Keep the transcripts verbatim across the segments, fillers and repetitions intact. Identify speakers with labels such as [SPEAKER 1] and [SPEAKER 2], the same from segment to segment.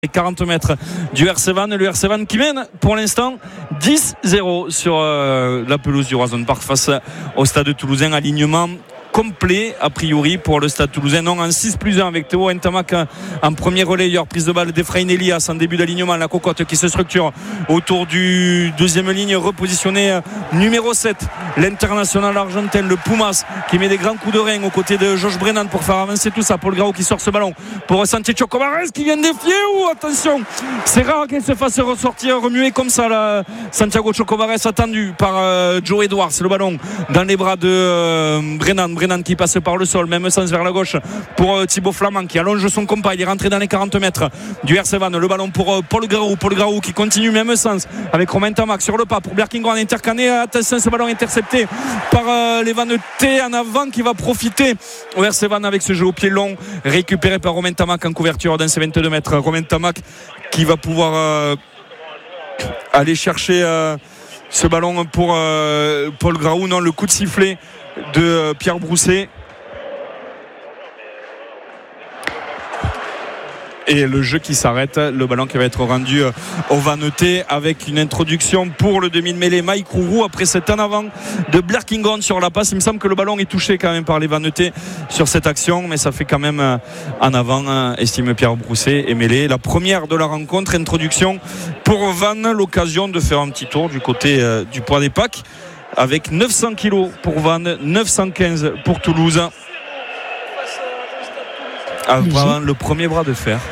[SPEAKER 1] Les quarante mètres du R C Vannes, le R C Vannes qui mène pour l'instant dix zéro sur euh, la pelouse du Roison Park face au Stade Toulousain. Alignement complet a priori pour le Stade Toulousain, non en six plus un avec Théo Ntamak en premier relayeur, prise de balle d'Efraïn Elias en début d'alignement, la cocotte qui se structure autour du deuxième ligne, repositionné numéro sept, l'international argentin, le Pumas qui met des grands coups de rein aux côtés de Josh Brennan pour faire avancer tout ça. Paul Grau qui sort ce ballon pour Santiago Chocobares qui vient défier, ou oh, attention, c'est rare qu'il se fasse ressortir, remuer comme ça là. Santiago Chocobares attendu par euh, Joe Edwards, le ballon dans les bras de euh, Brennan Brennan qui passe par le sol, même sens vers la gauche pour euh, Thibaut Flamand qui allonge son compas, il est rentré dans les quarante mètres du R C Vannes, le ballon pour euh, Paul Grau Paul Grau qui continue même sens avec Romain Tamac sur le pas pour Blerkingon intercané, attention ce ballon intercepté par euh, les Vannetais en avant qui va profiter au R C Vannes avec ce jeu au pied long récupéré par Romain Tamac en couverture dans ses vingt-deux mètres. Romain Tamac qui va pouvoir euh, aller chercher euh, ce ballon pour euh, Paul Grau. Non, le coup de sifflet de euh, Pierre Brousset et le jeu qui s'arrête, le ballon qui va être rendu euh, au Vannetais avec une introduction pour le demi de mêlée Mike Rourou après cet en avant de Blerkingon sur la passe. Il me semble que le ballon est touché quand même par les Vannetais sur cette action, mais ça fait quand même euh, en avant, euh, estime Pierre Brousset et mêlée. La première de la rencontre, introduction pour Vannes, l'occasion de faire un petit tour du côté euh, du poids des packs avec neuf cents kilos pour Vannes, neuf cent quinze pour Toulouse. Avant le premier bras de fer.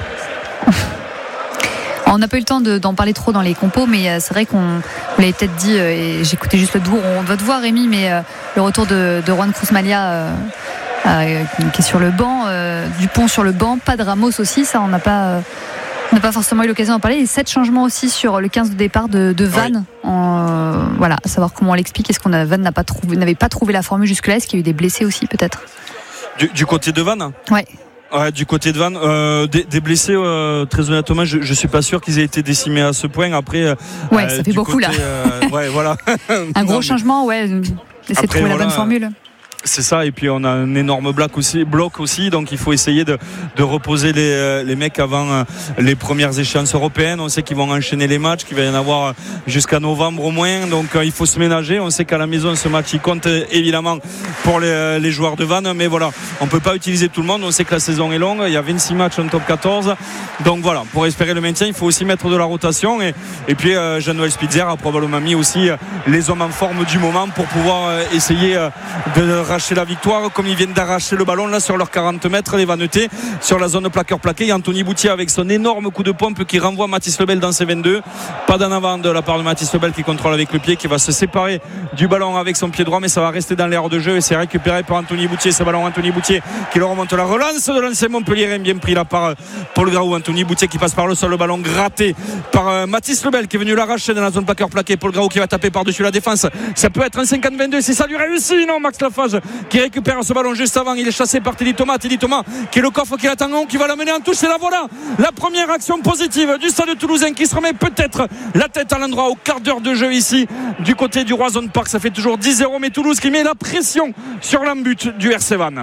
[SPEAKER 2] On n'a pas eu le temps de, d'en parler trop dans les compos, mais c'est vrai qu'on vous l'avez peut-être dit, et j'écoutais juste le tour, on va te voir Rémi, mais euh, le retour de, de Juan Cruz-Malia euh, euh, qui est sur le banc, euh, Dupont sur le banc, pas de Ramos aussi, ça on n'a pas... Euh, On n'a pas forcément eu l'occasion d'en parler. Et sept changements aussi sur le quinze de départ de, de Vannes. Oui. En, euh, voilà, à savoir comment on l'explique. Est-ce qu'on a, Vannes n'a pas trouvé, n'avait pas trouvé la formule jusque-là? Est-ce qu'il y a eu des blessés aussi, peut-être?
[SPEAKER 1] Du, du côté de Vannes?
[SPEAKER 2] Ouais.
[SPEAKER 1] Ouais, du côté de Vannes, euh, des, des blessés, euh, très honnêtement, je, je suis pas sûr qu'ils aient été décimés à ce point. Après, euh,
[SPEAKER 2] ouais, ça fait beaucoup côté, là.
[SPEAKER 1] Euh, ouais, voilà.
[SPEAKER 2] Un gros non, changement, ouais. Essayer de trouver voilà, la bonne formule.
[SPEAKER 1] C'est ça, et puis on a un énorme bloc aussi, bloc aussi donc il faut essayer de, de reposer les, les mecs avant les premières échéances européennes. On sait qu'ils vont enchaîner les matchs, qu'il va y en avoir jusqu'à novembre au moins, donc il faut se ménager. On sait qu'à la maison ce match il compte évidemment pour les, les joueurs de Vannes, mais voilà, on peut pas utiliser tout le monde. On sait que la saison est longue, il y a vingt-six matchs en top quatorze, donc voilà, pour espérer le maintien il faut aussi mettre de la rotation, et, et puis euh, Jean-Noël Spitzer a probablement mis aussi les hommes en forme du moment pour pouvoir euh, essayer euh, de racheter la victoire, comme ils viennent d'arracher le ballon là sur leurs quarante mètres, les Vannetais sur la zone plaqueur plaqué. Il y a Anthony Boutier avec son énorme coup de pompe qui renvoie Mathis Lebel dans ses vingt-deux, pas d'en avant de la part de Mathis Lebel qui contrôle avec le pied, qui va se séparer du ballon avec son pied droit, mais ça va rester dans l'air de jeu et c'est récupéré par Anthony Boutier. Ce ballon, Anthony Boutier qui le remonte, la relance de l'ancien Montpellier, bien pris là par Paul Grau. Anthony Boutier qui passe par le sol, le ballon gratté par Mathis Lebel qui est venu l'arracher dans la zone plaqueur plaqué. Paul Grau qui va taper par-dessus la défense, ça peut être un cinquante vingt-deux si ça lui réussit. Non, Max Lafage qui récupère ce ballon juste avant, il est chassé par Teddy Thomas. Teddy Thomas qui est le coffre qui l'attend, qui va l'amener en touche, et la voilà, la première action positive du Stade Toulousain qui se remet peut-être la tête à l'endroit au quart d'heure de jeu ici du côté du Roison Park. Ça fait toujours dix zéro, mais Toulouse qui met la pression sur l'embut du R C Vannes.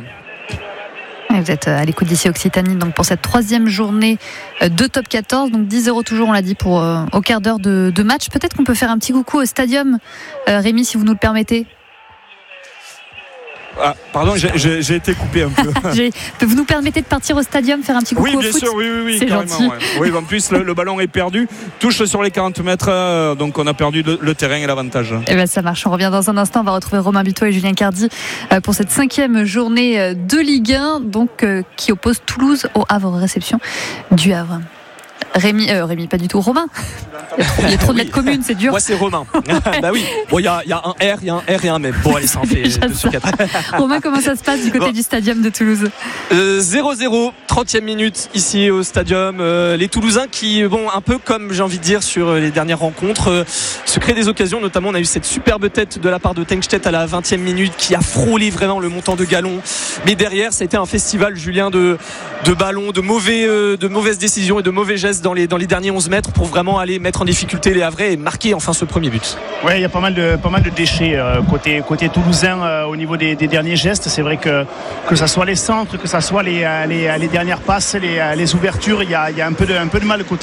[SPEAKER 2] Vous êtes à l'écoute d'ici Occitanie donc pour cette troisième journée de top quatorze, donc dix zéro toujours, on l'a dit, pour euh, au quart d'heure de, de match. Peut-être qu'on peut faire un petit coucou au stadium, euh, Rémi, si vous nous le permettez.
[SPEAKER 1] Ah, pardon, j'ai, j'ai, j'ai été coupé un peu.
[SPEAKER 2] Vous nous permettez de partir au stadium, faire un petit coucou
[SPEAKER 1] oui,
[SPEAKER 2] au
[SPEAKER 1] bien
[SPEAKER 2] foot?
[SPEAKER 1] sûr, oui, oui, oui,
[SPEAKER 2] c'est
[SPEAKER 1] carrément,
[SPEAKER 2] gentil.
[SPEAKER 1] Ouais. Oui, en plus, le, le ballon est perdu, touche sur les quarante mètres, euh, donc on a perdu le, le terrain et l'avantage.
[SPEAKER 2] Eh ben, ça marche, on revient dans un instant. On va retrouver Romain Buteau et Julien Cardi euh, pour cette cinquième journée de Ligue un, donc, euh, qui oppose Toulouse au Havre, réception du Havre. Rémi, euh, Rémi, pas du tout. Romain. Il y a trop, il y a trop de lettres communes, c'est dur.
[SPEAKER 3] Moi, c'est Romain. Bah oui. Bon, il y a, y a un R, il y a un R et un M. Bon, allez, ça en fait deux sur quatre.
[SPEAKER 2] Romain, comment ça se passe du côté bon. du stadium de Toulouse?
[SPEAKER 3] euh, zéro zéro, trentième minute ici au stadium. Euh, les Toulousains qui, bon, un peu comme j'ai envie de dire sur les dernières rencontres, euh, se créent des occasions. Notamment, on a eu cette superbe tête de la part de Tengstedt à la vingtième minute qui a frôlé vraiment le montant de galon. Mais derrière, ça a été un festival, Julien, de, de ballons, de, mauvais, euh, de mauvaises décisions et de mauvais gestes dans les, dans les derniers onze mètres pour vraiment aller mettre en difficulté les Havrais et marquer enfin ce premier but.
[SPEAKER 4] Oui, il y a pas mal de, pas mal de déchets euh, côté, côté toulousain euh, au niveau des, des derniers gestes. C'est vrai que que ça soit les centres, que ça soit les, les, les dernières passes, les, les ouvertures, il y a, il y a un peu de, un peu de mal côté